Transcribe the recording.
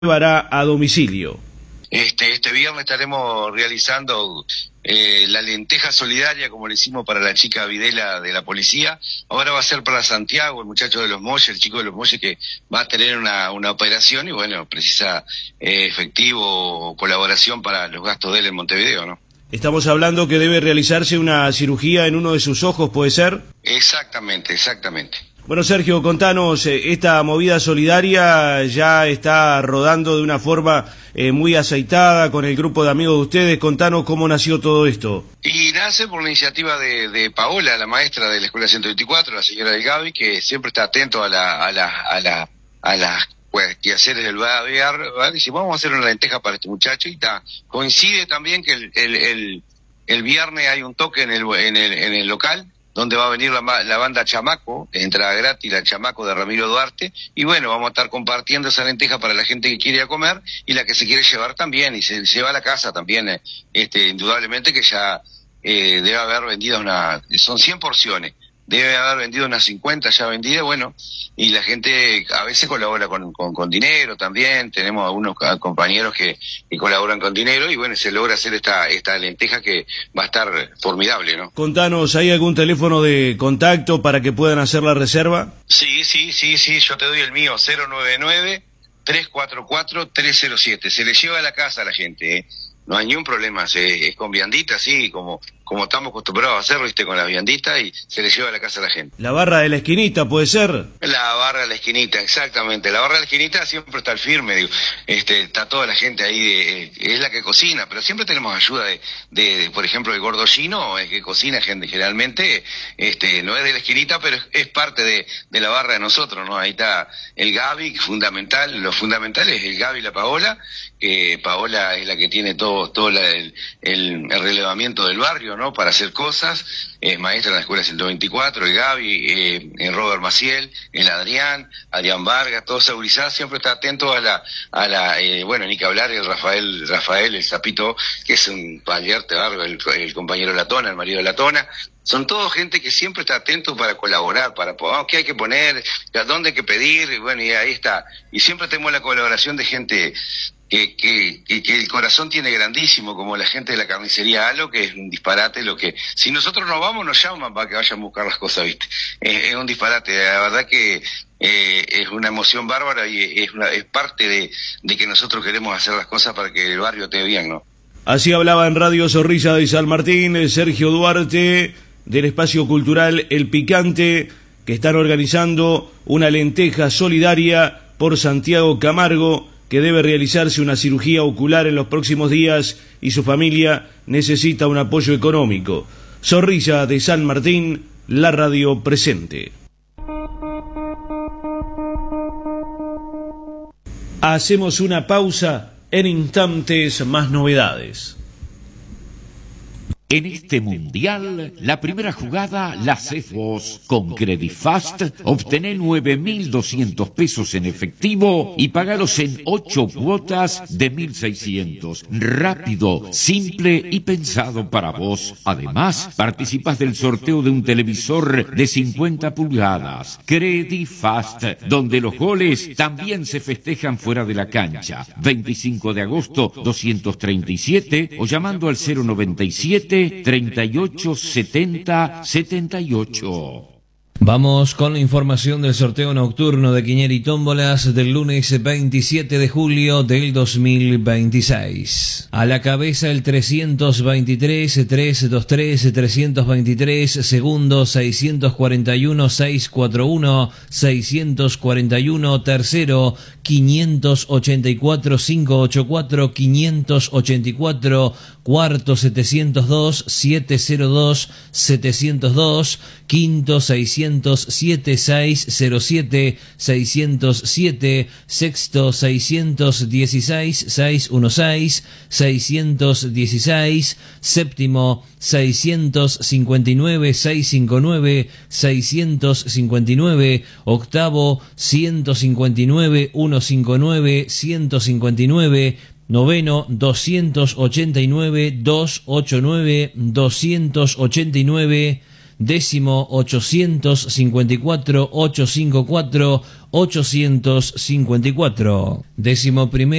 llevará a domicilio. Este viernes estaremos realizando la lenteja solidaria, como le hicimos para la chica Videla de la policía. Ahora va a ser para Santiago, el muchacho de Los Molles, el chico de Los Molles, que va a tener una operación y bueno, precisa efectivo o colaboración para los gastos de él en Montevideo, ¿no? Estamos hablando que debe realizarse una cirugía en uno de sus ojos, ¿puede ser? Exactamente. Bueno, Sergio, contanos, esta movida solidaria ya está rodando de una forma muy aceitada con el grupo de amigos de ustedes. Contanos cómo nació todo esto. Y nace por la iniciativa de Paola, la maestra de la Escuela 124, la señora del Gaby, que siempre está atento a las quehaceres del barrio, ¿vale? Dice, vamos a hacer una lenteja para este muchacho, y coincide también que el viernes hay un toque en el local, donde va a venir la banda Chamaco, entrada gratis, la Chamaco de Ramiro Duarte, y bueno, vamos a estar compartiendo esa lenteja para la gente que quiere ir a comer, y la que se quiere llevar también, y se lleva a la casa también, indudablemente que ya debe haber vendido son 100 porciones, debe haber vendido unas 50 ya vendidas, bueno, y la gente a veces colabora con dinero también. Tenemos algunos compañeros que colaboran con dinero, y bueno, se logra hacer esta lenteja que va a estar formidable, ¿no? Contanos, ¿hay algún teléfono de contacto para que puedan hacer la reserva? Sí, yo te doy el mío, 099-344-307. Se le lleva a la casa a la gente, ¿eh? No hay ningún problema, es con viandita, así como estamos acostumbrados a hacerlo, ¿viste? Con las vianditas, y se le lleva a la casa a la gente. ¿La barra de la esquinita puede ser? La barra de la esquinita, exactamente. La barra de la esquinita siempre está al firme, digo. Está toda la gente ahí, es la que cocina, pero siempre tenemos ayuda de por ejemplo, el gordo chino, que cocina gente, generalmente, no es de la esquinita, pero es parte de la barra de nosotros, ¿no? Ahí está el Gaby, fundamental, lo fundamental es el Gaby y la Paola, que Paola es la que tiene todo el relevamiento del barrio, ¿no? Para hacer cosas, es maestra en la Escuela 124, el Gaby, Robert Maciel, el Adrián Vargas, todo seguridad, siempre está atento bueno, ni que hablar, el Rafael, el Zapito, que es un paliarte barrio, el compañero Latona, el marido de Latona. Son todos gente que siempre está atento para colaborar, para qué hay que poner, a dónde hay que pedir, y bueno, y ahí está. Y siempre tenemos la colaboración de gente que el corazón tiene grandísimo, como la gente de la carnicería Halo, que es un disparate si nosotros nos vamos, nos llaman para que vayan a buscar las cosas, ¿viste? Es un disparate, la verdad que es una emoción bárbara, y es parte de que nosotros queremos hacer las cosas para que el barrio esté bien, ¿no? Así hablaba en Radio Zorrilla de San Martín Sergio Duarte, del espacio cultural El Picante, que están organizando una lenteja solidaria por Santiago Camargo, que debe realizarse una cirugía ocular en los próximos días, y su familia necesita un apoyo económico. Zorrilla de San Martín, la radio presente. Hacemos una pausa, en instantes más novedades. En este mundial, la primera jugada la haces vos. Con Credifast, obtené 9.200 pesos en efectivo y pagalos en 8 cuotas de 1.600. Rápido, simple y pensado para vos. Además, participas del sorteo de un televisor de 50 pulgadas. Credifast, donde los goles también se festejan fuera de la cancha. 25 de agosto, 237, o llamando al 097 38 70 78. Vamos con la información del sorteo nocturno de Quiniela y Tómbolas del lunes 27 de julio del 2026. A la cabeza el 323, 323, 323, segundo 641, 641, 641, tercero 584, 584, 584, cuarto 702, 702, 702, quinto 607, 607, 607, sexto 616, 616, 616, séptimo 659, 659, 659, octavo 159, 159, 159, noveno 289, 289, 289, décimo 854, 854, 854. 11.